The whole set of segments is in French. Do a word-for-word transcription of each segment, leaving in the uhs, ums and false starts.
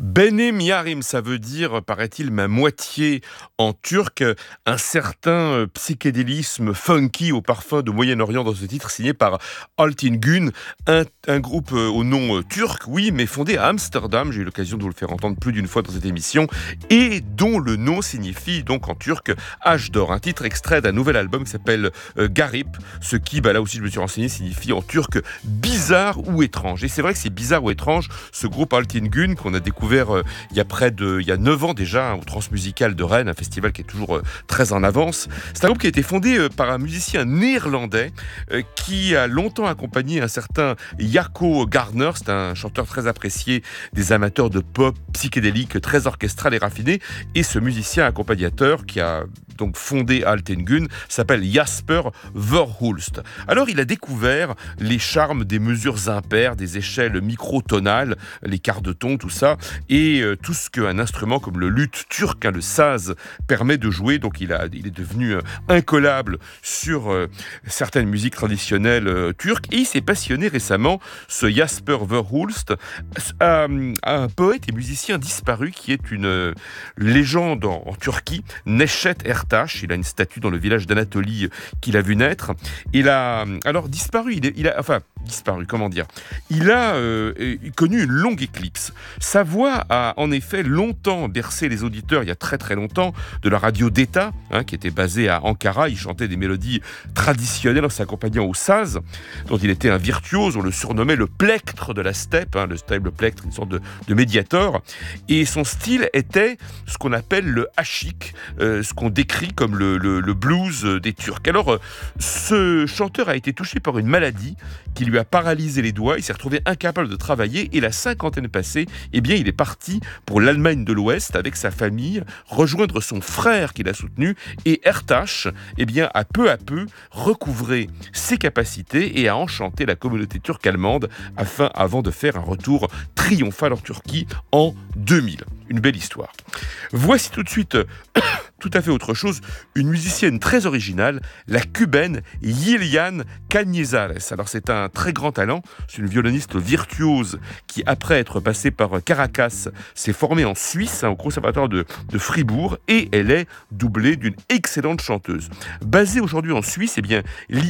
Benim Yarim, ça veut dire, paraît-il, ma moitié en turc, un certain euh, psychédélisme funky au parfum de Moyen-Orient dans ce titre signé par Altin Gün, un, un groupe euh, au nom euh, turc, oui, mais fondé à Amsterdam, j'ai eu l'occasion de vous le faire entendre plus d'une fois dans cette émission, et dont le nom signifie donc en turc Âge d'or, un titre extrait d'un nouvel album qui s'appelle euh, Garip, ce qui, bah, là aussi je me suis renseigné, signifie en turc bizarre ou étrange. Et c'est vrai que c'est bizarre ou étrange, ce groupe Altin Gün qu'on a découvert Euh, il y a près de, il y a neuf ans déjà, hein, au Transmusical de Rennes, un festival qui est toujours euh, très en avance. C'est un groupe qui a été fondé euh, par un musicien néerlandais euh, qui a longtemps accompagné un certain Jaco Gardner. C'est un chanteur très apprécié des amateurs de pop psychédélique, très orchestral et raffiné. Et ce musicien accompagnateur qui a donc fondé Altin Gün s'appelle Jasper Verhulst. Alors il a découvert les charmes des mesures impaires, des échelles microtonales, les quarts de ton, tout ça, et euh, tout ce qu'un instrument comme le luth turc, hein, le saz, permet de jouer. Donc il, a, il est devenu euh, incollable sur euh, certaines musiques traditionnelles euh, turques, et il s'est passionné récemment, ce Jasper Verhulst, à, à un poète et musicien disparu qui est une euh, légende en, en Turquie, Neşet Ertaş. Il a une statue dans le village d'Anatolie qu'il a vu naître. Il a alors disparu, il, est, il a enfin disparu, comment dire, il a euh, connu une longue éclipse. Sa voix a en effet longtemps bercé les auditeurs, il y a très très longtemps, de la radio d'État, hein, qui était basée à Ankara. Il chantait des mélodies traditionnelles en s'accompagnant au saz, dont il était un virtuose. On le surnommait le plectre de la steppe, hein, le steppe, le plectre, une sorte de, de médiator. Et son style était ce qu'on appelle le hachik, euh, ce qu'on décrit comme le, le, le blues des Turcs. Alors, euh, ce chanteur a été touché par une maladie qui lui a paralysé les doigts. Il s'est retrouvé incapable de travailler, et la cinquantaine passée, eh bien, il est parti pour l'Allemagne de l'Ouest avec sa famille, rejoindre son frère qu'il a soutenu, et Ertaş, eh bien, a peu à peu recouvré ses capacités et a enchanté la communauté turque allemande afin, avant de faire un retour triomphal en Turquie en deux mille. Une belle histoire. Voici tout de suite tout à fait autre chose, une musicienne très originale, la cubaine Yilian Cañizares. Alors c'est un très grand talent, c'est une violoniste virtuose qui, après être passée par Caracas, s'est formée en Suisse, hein, au conservatoire de, de Fribourg, et elle est doublée d'une excellente chanteuse. Basée aujourd'hui en Suisse, eh bien,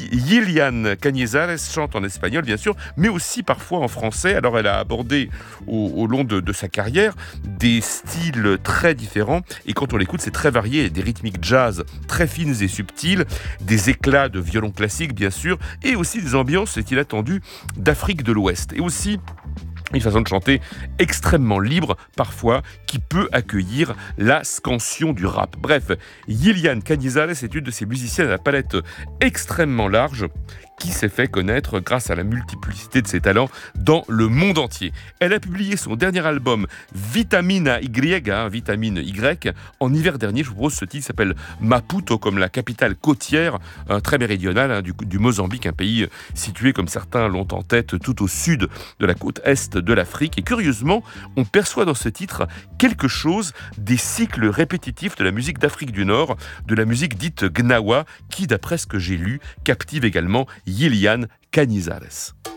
Yilian Cañizares chante en espagnol bien sûr, mais aussi parfois en français. Alors elle a abordé au, au long de, de sa carrière des styles très différents, et quand on l'écoute, c'est très varié, des rythmiques jazz très fines et subtiles, des éclats de violon classique bien sûr, et aussi des ambiances inattendues d'Afrique de l'Ouest, et aussi une façon de chanter extrêmement libre, parfois, qui peut accueillir la scansion du rap. Bref, Yilian Cañizares est une de ces musiciennes à la palette extrêmement large, qui s'est fait connaître grâce à la multiplicité de ses talents dans le monde entier. Elle a publié son dernier album Vitamina Y, hein, Vitamine Y, en hiver dernier. Je vous propose ce titre, qui s'appelle Maputo, comme la capitale côtière, hein, très méridionale, hein, du, du Mozambique, un pays situé, comme certains l'ont en tête, tout au sud de la côte est de l'Afrique. Et curieusement, on perçoit dans ce titre quelque chose des cycles répétitifs de la musique d'Afrique du Nord, de la musique dite gnawa, qui, d'après ce que j'ai lu, captive également Yilian Cañizares.